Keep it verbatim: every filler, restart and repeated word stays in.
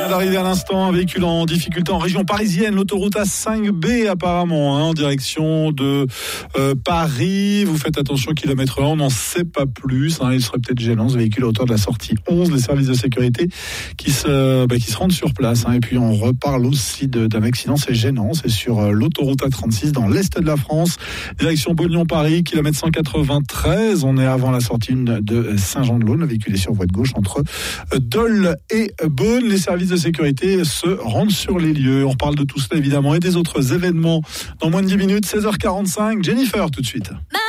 d'arriver à l'instant, un véhicule en difficulté en région parisienne, l'autoroute A cinq B apparemment, hein, en direction de euh, Paris. Vous faites attention, kilomètre un, on n'en sait pas plus. Hein, il serait peut-être gênant ce véhicule à hauteur de la sortie onze, les services de sécurité qui se, bah, qui se rendent sur place. Hein, et puis on reparle aussi de, d'un accident, c'est gênant, c'est sur euh, l'autoroute A trente-six dans l'est de la France, direction Beaulion-Paris, kilomètre cent quatre-vingt-treize. On est avant la sortie de Saint-Jean-de-Laune. Le véhicule est sur voie de gauche entre Dole et Beaune. Les services de sécurité se rendent sur les lieux. On reparle de tout cela évidemment et des autres événements dans moins de dix minutes. seize heures quarante-cinq. Jennifer tout de suite.